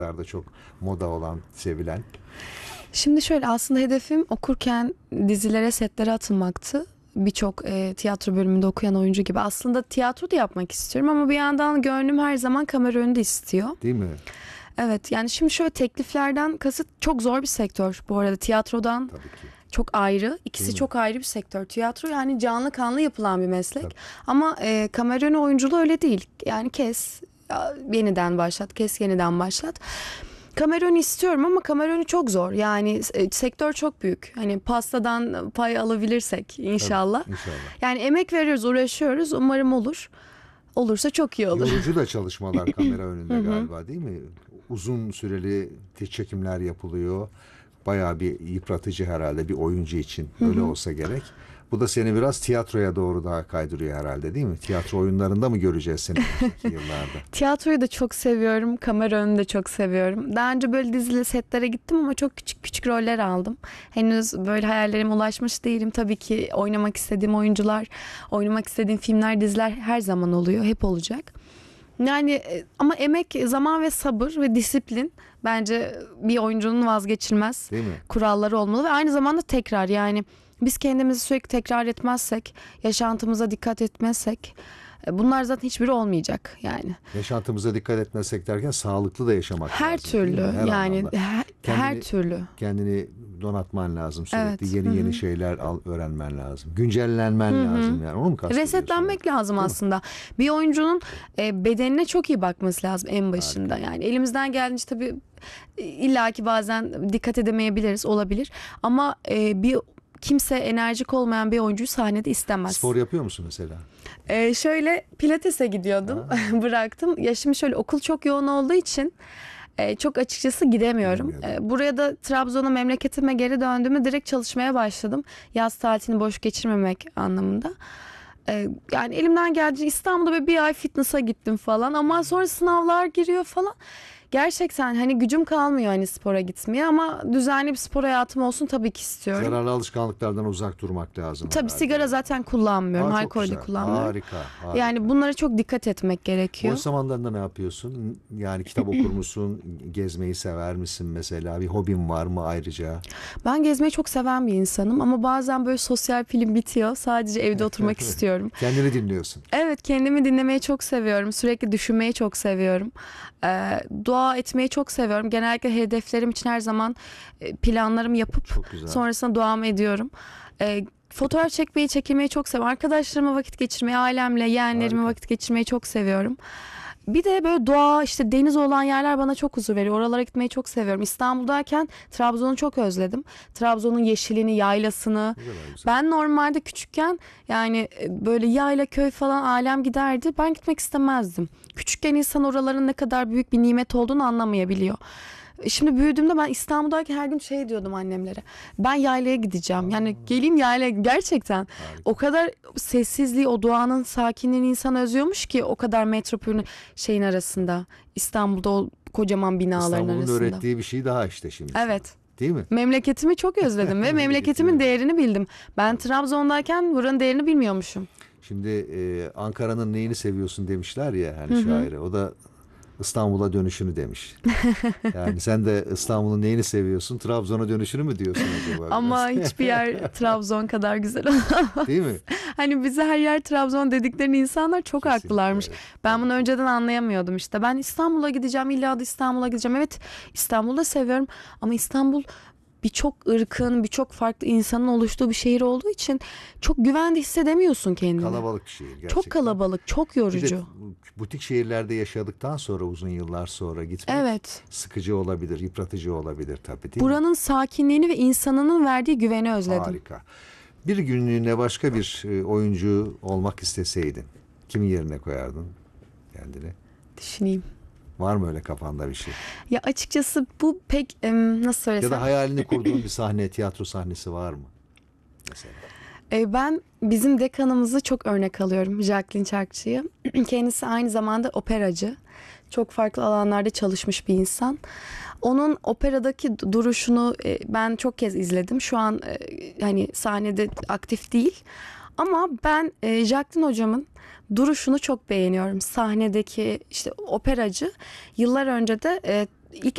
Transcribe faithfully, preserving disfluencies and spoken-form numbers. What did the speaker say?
da çok moda olan, sevilen. Şimdi şöyle, aslında hedefim okurken dizilere, setlere atılmaktı. Birçok e, tiyatro bölümünde okuyan oyuncu gibi. Aslında tiyatro da yapmak istiyorum ama bir yandan gönlüm her zaman kamera önünde istiyor. Değil mi? Evet, yani şimdi şöyle, tekliflerden kasıt çok zor bir sektör bu arada, tiyatrodan Tabii ki. çok ayrı. İkisi Değil mi? çok ayrı bir sektör. Tiyatro yani canlı kanlı yapılan bir meslek. Tabii. Ama e, kamera önü oyunculuğu öyle değil. Yani kes, ya, yeniden başlat, kes yeniden başlat. Kamera önü istiyorum ama kamera önü çok zor. Yani e, sektör çok büyük. Hani pastadan pay alabilirsek inşallah. Tabii, inşallah. Yani emek veriyoruz, uğraşıyoruz. Umarım olur. Olursa çok iyi olur. Yorucu da çalışmalar kamera önünde galiba, değil mi? Uzun süreli çekimler yapılıyor. Bayağı bir yıpratıcı herhalde bir oyuncu için. Öyle olsa gerek. Bu da seni biraz tiyatroya doğru daha kaydırıyor herhalde, değil mi? Tiyatro oyunlarında mı göreceğiz seni önümüzdeki yıllarda? Tiyatroyu da çok seviyorum. Kamera önünü de çok seviyorum. Daha önce böyle dizili setlere gittim ama çok küçük küçük roller aldım. Henüz böyle hayallerime ulaşmış değilim. Tabii ki oynamak istediğim oyuncular, oynamak istediğim filmler, diziler her zaman oluyor. Hep olacak. Yani e, ama emek, zaman ve sabır ve disiplin bence bir oyuncunun vazgeçilmez Değil mi? kuralları olmalı ve aynı zamanda tekrar, yani biz kendimizi sürekli tekrar etmezsek, yaşantımıza dikkat etmezsek e, bunlar zaten hiçbiri olmayacak yani. Yaşantımıza dikkat etmezsek derken sağlıklı da yaşamak Her lazım. değil mi? türlü Her yani anlamda. her, Kendini- her türlü. Kendini donatman lazım sürekli. Evet, Yeni hı hı. yeni şeyler al, öğrenmen lazım. Güncellenmen lazım yani. Onu mu kastediyorsun? Resetlenmek lazım Değil mi? aslında. Bir oyuncunun e, bedenine çok iyi bakması lazım en başında. Yani elimizden geldiğince tabii e, illaki bazen dikkat edemeyebiliriz, olabilir. Ama e, bir kimse enerjik olmayan bir oyuncuyu sahnede istemez. Spor yapıyor musun mesela? E, şöyle pilatese gidiyordum, bıraktım. Ya şimdi şöyle, okul çok yoğun olduğu için e, çok açıkçası gidemiyorum. Gidemiyordun. E, buraya da Trabzon'a, memleketime geri döndüğümde direkt çalışmaya başladım. Yaz tatilini boş geçirmemek anlamında. E, yani elimden geldiğince İstanbul'da bir, bir ay fitness'a gittim falan ama sonra sınavlar giriyor falan. Gerçekten hani gücüm kalmıyor hani spora gitmeye ama düzenli bir spor hayatım olsun tabii ki istiyorum. Zararlı alışkanlıklardan uzak durmak lazım. Tabii herhalde. sigara zaten kullanmıyorum, Aa, çok alkol de güzel. kullanmıyorum. Harika, harika. Yani bunlara çok dikkat etmek gerekiyor. Boş zamanlarında ne yapıyorsun? Yani kitap okur musun? Gezmeyi sever misin mesela? Bir hobin var mı ayrıca? Ben gezmeyi çok seven bir insanım ama bazen böyle sosyal film bitiyor. Sadece evde oturmak istiyorum. Kendini dinliyorsun. Evet, kendimi dinlemeyi çok seviyorum. Sürekli düşünmeyi çok seviyorum. Ee, dua etmeyi çok seviyorum. Genellikle hedeflerim için her zaman e, planlarımı yapıp Çok güzel. sonrasında duamı ediyorum. Ee, fotoğraf çekmeyi, çekilmeyi çok seviyorum. Arkadaşlarıma vakit geçirmeyi, ailemle, yeğenlerime Harika. vakit geçirmeyi çok seviyorum. Bir de böyle doğa, işte deniz olan yerler bana çok huzur veriyor. Oralara gitmeyi çok seviyorum. İstanbul'dayken Trabzon'u çok özledim. Trabzon'un yeşilini, yaylasını. Ne kadar güzel. Ben normalde küçükken yani e, böyle yayla, köy falan ailem giderdi. Ben gitmek istemezdim. Küçükken insan oraların ne kadar büyük bir nimet olduğunu anlamayabiliyor. E, Şimdi büyüdüğümde ben İstanbul'dayken her gün şey diyordum annemlere. Ben yaylaya gideceğim. Yani geleyim yaylaya, gerçekten. O kadar sessizliği, o doğanın sakinliğini insan özlüyormuş ki, o kadar metropolün şeyin arasında. İstanbul'da o kocaman binaların İstanbul'un arasında. öğrettiği bir şey daha işte şimdi. sana. Evet. Değil mi? Memleketimi çok özledim ve memleketimin değerini bildim. Ben Trabzon'dayken buranın değerini bilmiyormuşum. Şimdi e, Ankara'nın neyini seviyorsun demişler ya hani şairi. O da İstanbul'a dönüşünü demiş. Yani sen de İstanbul'un neyini seviyorsun? Trabzon'a dönüşünü mü diyorsun acaba? biraz? Ama hiçbir yer Trabzon kadar güzel olamaz. Değil mi? Hani bize her yer Trabzon dediklerini insanlar çok Kesinlikle, haklılarmış. evet. Ben bunu önceden anlayamıyordum işte. Ben İstanbul'a gideceğim, illa da İstanbul'a gideceğim. Evet, İstanbul'u da seviyorum ama İstanbul birçok ırkın, birçok farklı insanın oluştuğu bir şehir olduğu için çok güvende hissedemiyorsun kendini. Kalabalık bir şehir gerçekten. Çok kalabalık, çok Bir de yorucu. butik şehirlerde yaşadıktan sonra uzun yıllar sonra gitmek Evet. sıkıcı olabilir, yıpratıcı olabilir tabii değil mi? Buranın sakinliğini ve insanının verdiği güveni özledim. Harika. Bir günlüğüne başka bir e, oyuncu olmak isteseydin kimin yerine koyardın kendini? Düşüneyim. Var mı öyle kafanda bir şey? Ya açıkçası bu pek em, nasıl söylesem. Ya da hayalini kurduğun bir sahne, tiyatro sahnesi var mı? Mesela. E, ben bizim dekanımızı çok örnek alıyorum, Jacqueline Çarkçı'yı. Kendisi aynı zamanda operacı. Çok farklı alanlarda çalışmış bir insan. Onun operadaki duruşunu e, ben çok kez izledim. Şu an e, hani sahnede aktif değil. Ama ben e, Jacqueline hocamın duruşunu çok beğeniyorum. Sahnedeki işte operacı, yıllar önce de e,